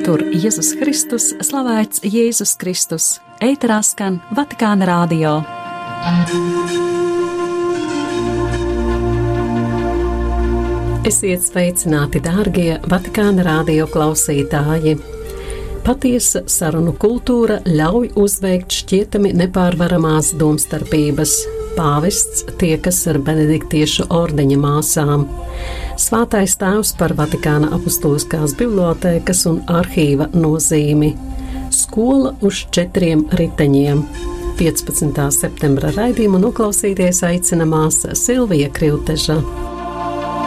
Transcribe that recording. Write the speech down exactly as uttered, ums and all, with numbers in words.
tur Jēzus Kristus, slavēts Jēzus Kristus. Ēterā skan Vatikāna radio. Esiet sveicināti, dārgie Vatikāna radio klausītāji! Patiesa sarunu kultūra ļauj uzveikt šķietami nepārvaramās domstarpības. Pāvests tiekas ar benediktiešu ordeņa māsām. Svētais tēvs par Vatikāna apustuliskās bibliotēkas un arhīva nozīmi. Skola uz četriem riteņiem. piecpadsmitā septembra raidījumu noklausīties aicina māsa Silvija Krilteža.